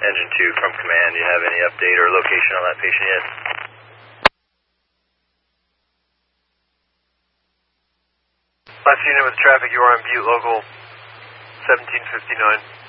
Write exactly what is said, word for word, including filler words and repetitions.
Engine two from command, do you have any update or location on that patient yet? Last unit with traffic, you are on Butte Local seventeen fifty-nine.